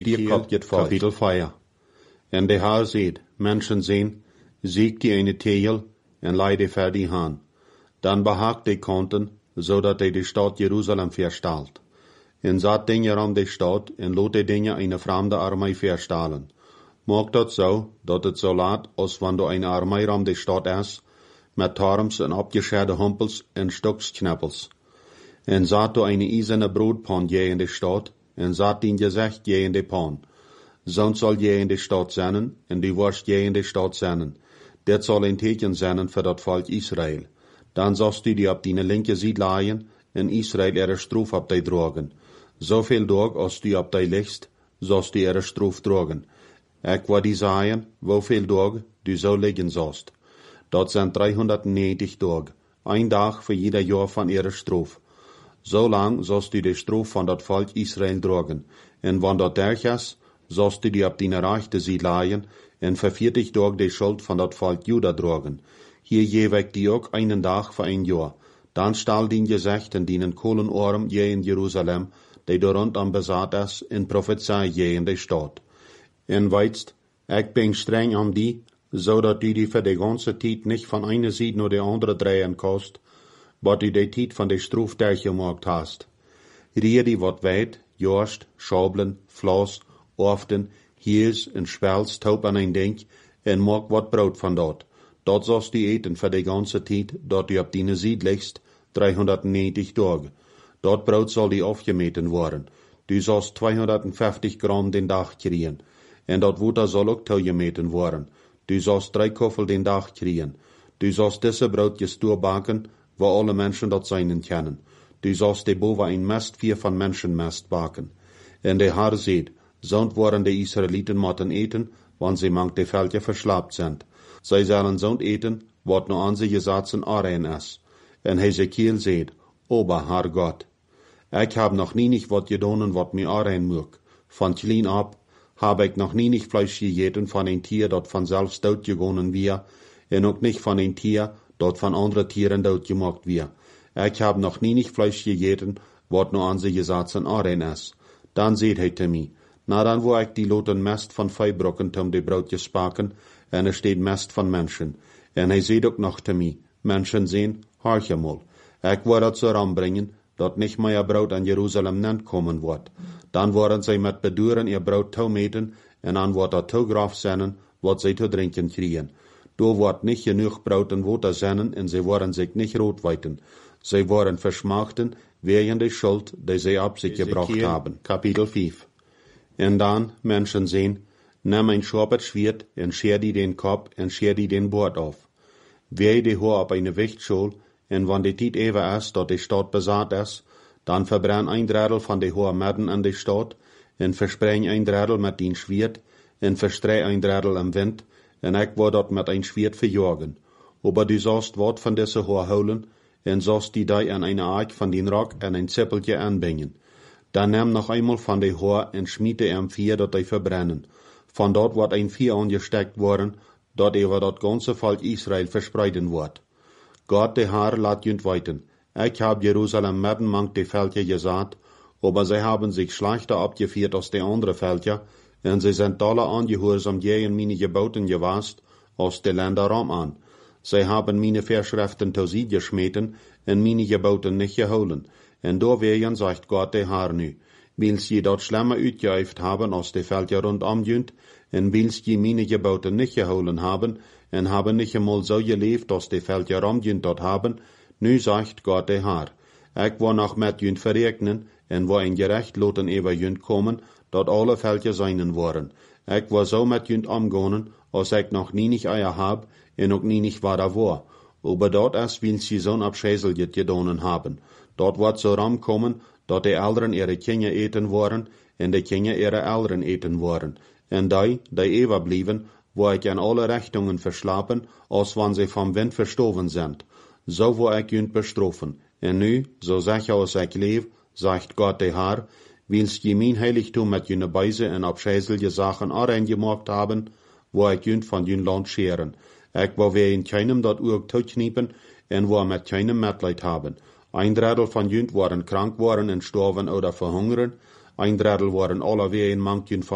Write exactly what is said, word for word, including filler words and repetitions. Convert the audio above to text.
Ezekiel kapitel vier. En de Heer zegt, mensen zijn, ziek die eine tegel en leide ver die haan. Dan behaagt de konten, zodat hij de stad Jeruzalem verstalt. En zat dingen om de stad en lot de dingen eine vreemde armee verstalen. Maak dat zo, dat het zo laat als wanneer eine armee om de stad is, met torms en opgescheerde humpels en stoksknappels. En zat do eine eiserne broodpan je in de stad, en zat in gezicht je in de pan. Zo'n zal je in de stad zijn, en die worst je in de stad zijn. Dit zal een teken zijn voor dat volk Israël. Dan zalst u die op die linke ziet laaien, en Israël er stroef op die drogen. Zoveel dag als du op die licht, zalst du er stroef drogen. Ik wou die zeggen, hoeveel dag du zo liggen zalst. Dat zijn driehonderdnegentig dagen, een dag voor jeder jaar van er stroef. Zo lang zalst du de stroef van dat volk Israël drogen. En wanneer dat derg is, zalst du die op die rechte ziet laaien, en voor veertig dagen de schuld van dat volk Juda drogen. Hier geef ik die ook einen dag voor een jaar. Dan stal dien gezicht en dienen kolenorm je in Jeruzalem, die door rondom bezat is, en profetie je in de stad. En weitst, ik ben streng aan die, zodat u die voor de ganze tijd niet van eine zijde naar de andere draaien kost, wat u de tijd van de stroef dergemaakt hast. Rier die wat weet, jorst, schabelen, vlas, often, hiers en spels taub aan een denk, en maak wat brood van dat. Dat zalst u eten voor de ganze tijd, dat u op die zijde ligst, driehonderdnegentig dagen. Dat brood zal die afgemeten worden. Du zalst tweehonderdvijftig gram den dag krijgen. En dat water zal ook toegemeten worden. Du zalst drie koffel den dag krijgen. Du zalst deze broodjes toebakken, waar alle mensen dat zijn kennen. Du zalst de boven een mest vier van mensenmest bakken. En de Heer zegt, zo'n worden de Israëlieten moeten eten, want ze mank de veldje verslaapt zijn. Zij zullen zo'n eten, wat nu aan ze gezatzen areen is. En Hezekiel zegt, Ober, Herr Gott, ik heb nog nie niet wat gedaan wat mir areen moet. Van klein ab heb ik nog nie niet vlees gegeten van een tier dat vanzelf doodgegaan weer, en ook niet van een tier dat van andere tieren doodgemaakt weer. Ik heb nog nie niet vlees gegeten wat nu aan ze gezatzen areen is. Dan zegt hij te mij, na dan wil ik die loten mest van vijbrokken om de broodjes bakken, en er steht mest van mensen. En hij zegt ook nog te mij, mensen zien, hoor je mal, ik wil dat zo aanbrengen, dat niet meer brood aan Jeruzalem nent komen wordt. Dan worden zij met beduren ihr brood toemeten, en dan wordt dat toegraf zijn, wat zij te drinken krijgen. Door wordt niet genoeg brood en water zijn, en zij worden zich niet roodwijten. Zij worden versmachten, wegen de schuld, die zij op zich gebracht hebben. Kapitel vijf. En dan, mensen zien, neem een scherper zwaard, en scheer die den kop, en scheer die den boord af. Wee die hoor op een wichtschol, en wanneer de tijd even is, dat de stad bezat is, dan verbrenn een dredel van de hohe midden in de stad, en verspreng een dredel met die zwaard, en verstrei een dredel im wind, en ik word dat met een zwaard verjagen. Aber du sollst wat van deze hohe holen, en sollst die die an eine Ark van die Rock en een zippeltje aanbingen. Dan neem nog eenmaal van de hohe en schmiede hem vier dat die verbrennen. Van dort wordt een vier angesteckt worden, dat over dat ganze volk Israël verspreiden wordt. Gott de Heer laat junt weten, ik heb Jeruzalem midden mank de veldje gezaad, aber zij hebben zich slechter opgevierd als de andere veldje, en zij zijn dolle aangehoorzaam tegen mijn geboten geweest, als de Länder rom aan. Zij hebben mijn verschriften te ziet geschmeten, en mijn geboten niet gehouden. En doorwegen zegt Gott de Heer nu, wils je dat schlimmer uitgeüft hebben als de veldje rondom junt, en wils je mijn geboten niet gehouden hebben, en hebben niet eenmaal zo geleefd als de veldje rondjunt dat hebben, nu zegt Gott de Heer, ik wil nog met junt verrekenen, en wil een gerecht loten over junt komen, dat alle veldje zijnen worden. Ik wil zo met junt omgaan, als ik nog nie niet eier heb, en ook nie niet waar war. Aber dat is, wils je zo'n abscheiseljet gedaan hebben. Dat wordt zo ramkomen, dat de ouderen ihre kinderen eten worden, en de kinderen ihre ouderen eten worden. En die, die eeuwig blijven, wo ik in alle richtungen verslapen, als wanneer ze vom wind verstoven zijn. Zo wil ik junt bestrafen. En nu, zo zeg je als ik leef, zegt Gott de Heer, wils je mijn heiligtum met june beise en abscheiselje zaken aangemaakt hebben, wil ik junt van jun land scheren. Ik wil weer in keinem dat oog toekniepen, en wil met keinem medleid hebben. Ein dredel van junt worden krank worden en sterven oder verhungeren, ein dredel worden alle weer in mank junt